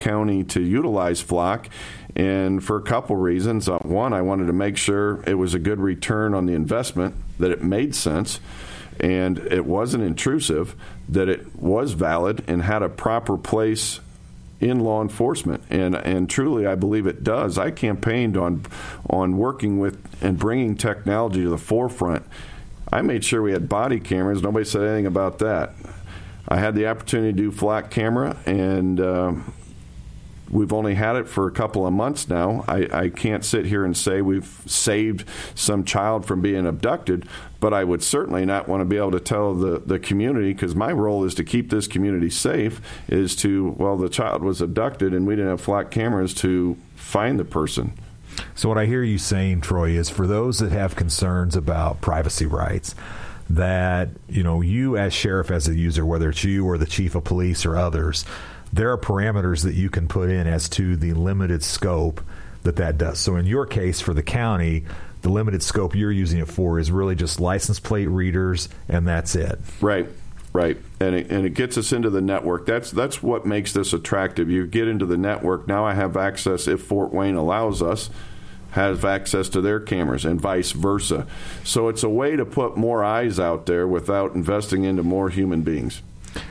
County to utilize Flock, and for a couple reasons. One, I wanted to make sure it was a good return on the investment, that it made sense, and it wasn't intrusive, that it was valid and had a proper place in law enforcement, and truly I believe it does. I campaigned on working with and bringing technology to the forefront. I made sure we had body cameras. Nobody said anything about that. I had the opportunity to do Flock camera, and we've only had it for a couple of months now. I can't sit here and say we've saved some child from being abducted, but I would certainly not want to be able to tell the community, because my role is to keep this community safe, is to, well, the child was abducted and we didn't have Flock cameras to find the person. So what I hear you saying, Troy, is for those that have concerns about privacy rights, that, you know, you as sheriff, as a user, whether it's you or the chief of police or others, there are parameters that you can put in as to the limited scope that does. So in your case, for the county, the limited scope you're using it for is really just license plate readers, and that's it. Right. And it gets us into the network. That's what makes this attractive. You get into the network. Now I have access, if Fort Wayne allows us, have access to their cameras, and vice versa. So it's a way to put more eyes out there without investing into more human beings.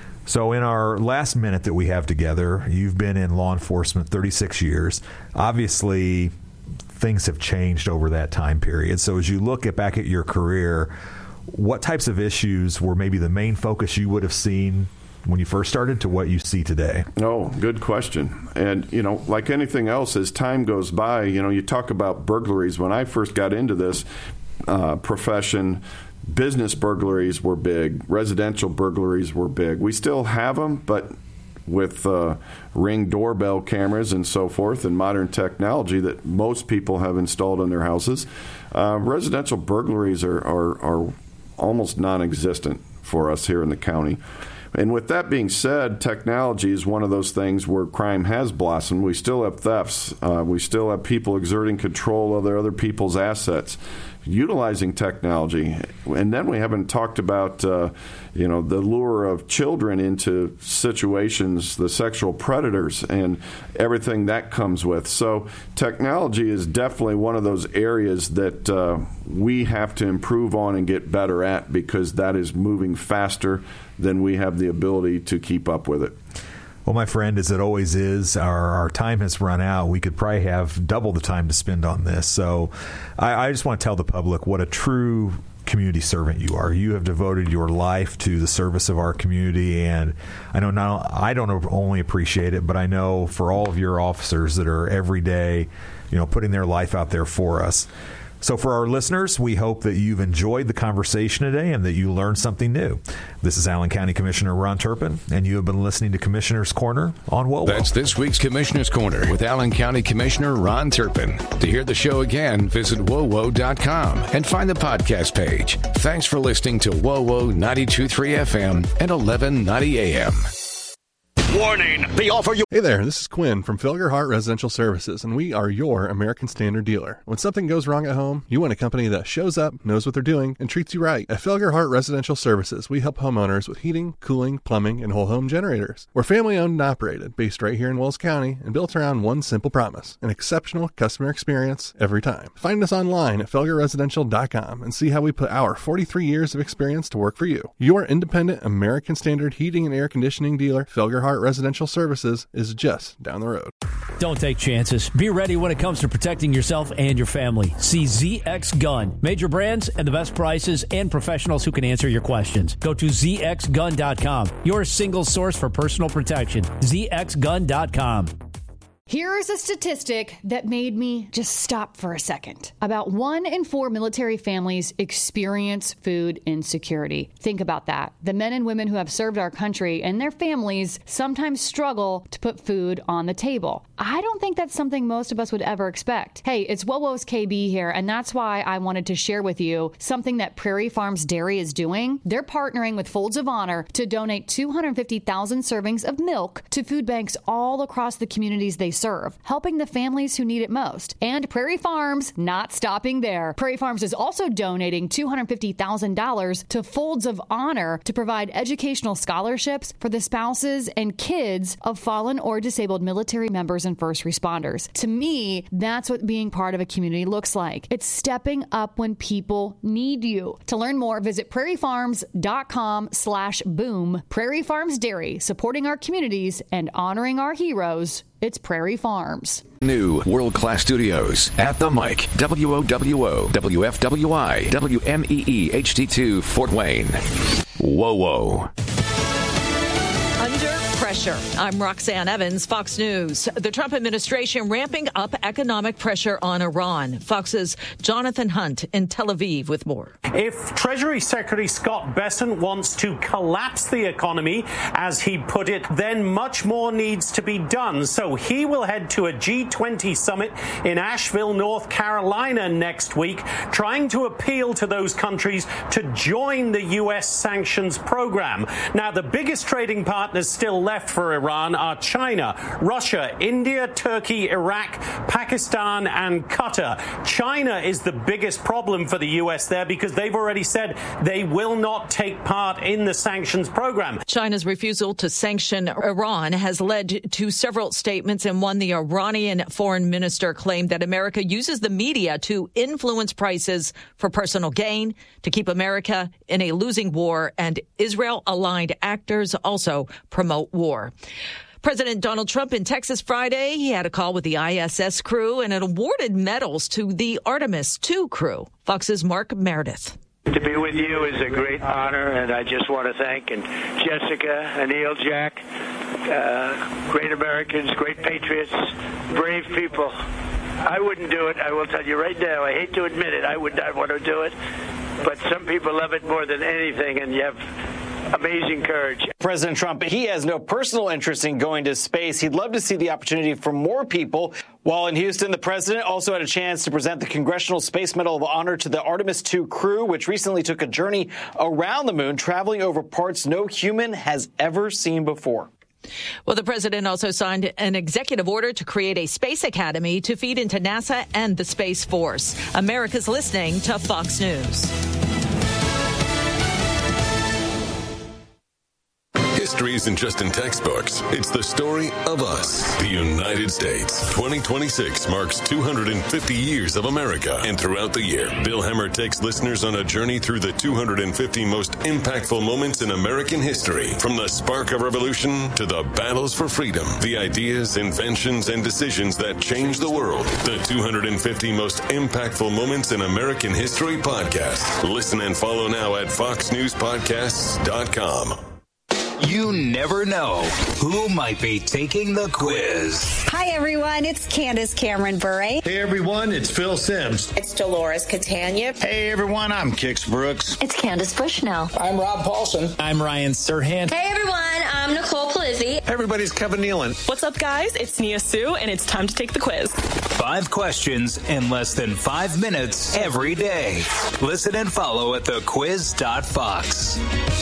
So in our last minute that we have together, you've been in law enforcement 36 years. Obviously, things have changed over that time period. So as you look back at your career, what types of issues were maybe the main focus you would have seen when you first started to what you see today? Oh, good question. And, you know, like anything else, as time goes by, you know, you talk about burglaries. When I first got into this profession, business burglaries were big. Residential burglaries were big. We still have them, but with Ring doorbell cameras and so forth and modern technology that most people have installed in their houses, residential burglaries are almost non-existent for us here in the county. And with that being said, technology is one of those things where crime has blossomed. We still have thefts. We still have people exerting control of their other people's assets, utilizing technology. And then we haven't talked about, the lure of children into situations, the sexual predators, and everything that comes with. So technology is definitely one of those areas that we have to improve on and get better at, because that is moving faster than we have the ability to keep up with it. Well, my friend, as it always is, our time has run out. We could probably have double the time to spend on this. So I just want to tell the public what a true community servant you are. You have devoted your life to the service of our community, and I know I don't only appreciate it, but I know for all of your officers that are every day, putting their life out there for us. So for our listeners, we hope that you've enjoyed the conversation today and that you learned something new. This is Allen County Commissioner Ron Turpin, and you have been listening to Commissioner's Corner on WOWO. That's this week's Commissioner's Corner with Allen County Commissioner Ron Turpin. To hear the show again, visit WOWO.com and find the podcast page. Thanks for listening to WOWO 92.3 FM and 1190 AM. Warning, the offer you... Hey there, this is Quinn from Felgerhart Residential Services, and we are your American Standard dealer. When something goes wrong at home, you want a company that shows up, knows what they're doing, and treats you right. At Felgerhart Residential Services, we help homeowners with heating, cooling, plumbing, and whole home generators. We're family owned and operated, based right here in Wells County, and built around one simple promise: an exceptional customer experience every time. Find us online at felgerresidential.com and see how we put our 43 years of experience to work for you. Your independent American Standard heating and air conditioning dealer, Felgerhart Residential Services, is just down the road. Don't take chances. Be ready when it comes to protecting yourself and your family. See ZX Gun. Major brands and the best prices and professionals who can answer your questions. Go to zxgun.com. Your single source for personal protection. zxgun.com. Here is a statistic that made me just stop for a second. About 1 in 4 military families experience food insecurity. Think about that. The men and women who have served our country and their families sometimes struggle to put food on the table. I don't think that's something most of us would ever expect. Hey, it's WOWO's KB here, and that's why I wanted to share with you something that Prairie Farms Dairy is doing. They're partnering with Folds of Honor to donate 250,000 servings of milk to food banks all across the communities they serve, helping the families who need it most. And Prairie Farms not stopping there. Prairie Farms is also donating $250,000 to Folds of Honor to provide educational scholarships for the spouses and kids of fallen or disabled military members and first responders. To me, that's what being part of a community looks like. It's stepping up when people need you. To learn more, visit prairiefarms.com/boom. Prairie Farms Dairy, supporting our communities and honoring our heroes. It's Prairie Farms. New world-class studios at the mic. WOWO, WFWI, WMEE HD2 Fort Wayne. Whoa. Under pressure. I'm Roxanne Evans, Fox News. The Trump administration ramping up economic pressure on Iran. Fox's Jonathan Hunt in Tel Aviv with more. If Treasury Secretary Scott Bessent wants to collapse the economy, as he put it, then much more needs to be done. So he will head to a G20 summit in Asheville, North Carolina next week, trying to appeal to those countries to join the U.S. sanctions program. Now, the biggest trading partners still left for Iran are China, Russia, India, Turkey, Iraq, Pakistan, and Qatar. China is the biggest problem for the U.S. there because they've already said they will not take part in the sanctions program. China's refusal to sanction Iran has led to several statements, and one, the Iranian foreign minister claimed that America uses the media to influence prices for personal gain, to keep America in a losing war, and Israel-aligned actors also promote war. President Donald Trump in Texas Friday, he had a call with the ISS crew and it awarded medals to the Artemis II crew. Fox's Mark Meredith. To be with you is a great honor, and I just want to thank Jessica, Anil, Jack, great Americans, great patriots, brave people. I wouldn't do it. I will tell you right now. I hate to admit it. I would not want to do it, but some people love it more than anything, and you have amazing courage. President Trump, he has no personal interest in going to space. He'd love to see the opportunity for more people. While in Houston, the president also had a chance to present the Congressional Space Medal of Honor to the Artemis II crew, which recently took a journey around the moon, traveling over parts no human has ever seen before. Well, the president also signed an executive order to create a space academy to feed into NASA and the Space Force. America's listening to Fox News. History isn't just in textbooks. It's the story of us, the United States. 2026 marks 250 years of America. And throughout the year, Bill Hemmer takes listeners on a journey through the 250 most impactful moments in American history. From the spark of revolution to the battles for freedom, the ideas, inventions, and decisions that changed the world. The 250 most impactful moments in American history podcast. Listen and follow now at foxnewspodcasts.com. You never know who might be taking the quiz. Hi, everyone. It's Candace Cameron Bure. Hey, everyone. It's Phil Sims. It's Dolores Catania. Hey, everyone. I'm Kix Brooks. It's Candace Bushnell. I'm Rob Paulson. I'm Ryan Serhant. Hey, everyone. I'm Nicole Polizzi. Hey, everybody. It's Kevin Nealon. What's up, guys? It's Nia Sue, and it's time to take the quiz. 5 questions in less than 5 minutes every day. Listen and follow at thequiz.fox.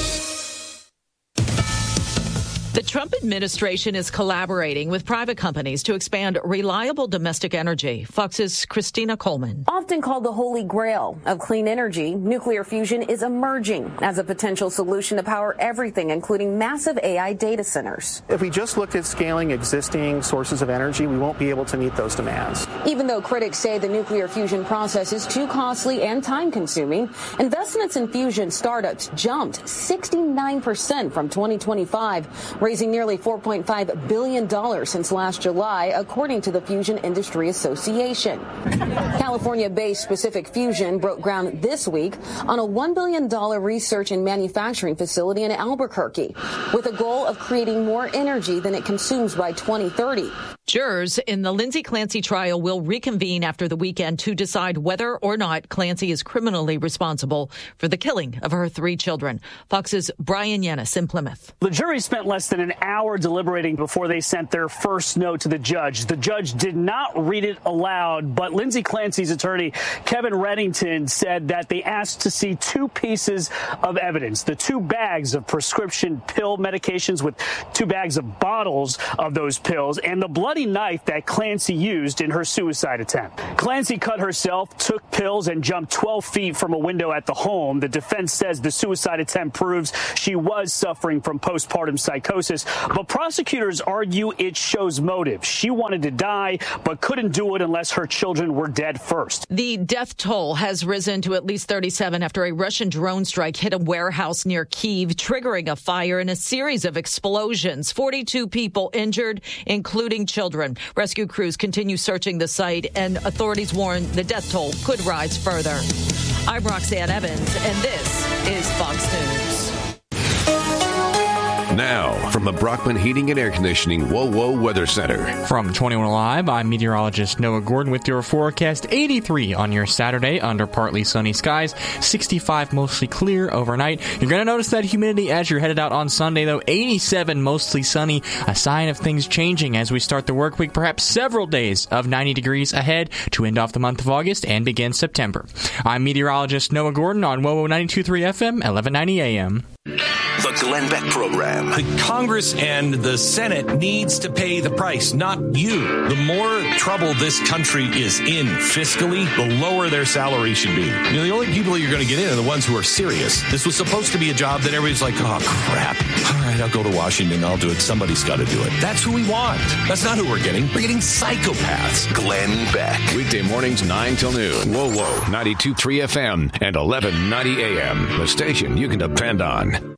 The Trump administration is collaborating with private companies to expand reliable domestic energy. Fox's Christina Coleman. Often called the holy grail of clean energy, nuclear fusion is emerging as a potential solution to power everything, including massive AI data centers. If we just looked at scaling existing sources of energy, we won't be able to meet those demands. Even though critics say the nuclear fusion process is too costly and time-consuming, investments in fusion startups jumped 69% from 2025, raising nearly $4.5 billion since last July, according to the Fusion Industry Association. California-based Specific Fusion broke ground this week on a $1 billion research and manufacturing facility in Albuquerque, with a goal of creating more energy than it consumes by 2030. Jurors in the Lindsay Clancy trial will reconvene after the weekend to decide whether or not Clancy is criminally responsible for the killing of her 3 children. Fox's Brian Yanis in Plymouth. The jury spent less than an hour deliberating before they sent their first note to the judge. The judge did not read it aloud, but Lindsay Clancy's attorney, Kevin Reddington, said that they asked to see 2 pieces of evidence, the 2 bags of prescription pill medications with 2 bags of bottles of those pills, and the blood bloody knife that Clancy used in her suicide attempt. Clancy cut herself, took pills, and jumped 12 feet from a window at the home. The defense says the suicide attempt proves she was suffering from postpartum psychosis, but prosecutors argue it shows motive. She wanted to die, but couldn't do it unless her children were dead first. The death toll has risen to at least 37 after a Russian drone strike hit a warehouse near Kyiv, triggering a fire and a series of explosions. 42 people injured, including children. Rescue crews continue searching the site, and authorities warn the death toll could rise further. I'm Roxanne Evans, and this is Fox News. Now, from the Brockman Heating and Air Conditioning WoWo Weather Center. From 21 Live, I'm meteorologist Noah Gordon with your forecast. 83 on your Saturday under partly sunny skies. 65 mostly clear overnight. You're going to notice that humidity as you're headed out on Sunday, though. 87 mostly sunny. A sign of things changing as we start the work week. Perhaps several days of 90 degrees ahead to end off the month of August and begin September. I'm meteorologist Noah Gordon on WoWo 92.3 FM, 1190 AM. The Glenn Beck Program. The Congress and the Senate needs to pay the price, not you. The more trouble this country is in fiscally, the lower their salary should be. The only people you're going to get in are the ones who are serious. This was supposed to be a job that everybody's like, oh, crap. All right, I'll go to Washington. I'll do it. Somebody's got to do it. That's who we want. That's not who we're getting. We're getting psychopaths. Glenn Beck. Weekday mornings 9 till noon. WoWo 92.3 FM and 1190 AM. The station you can depend on.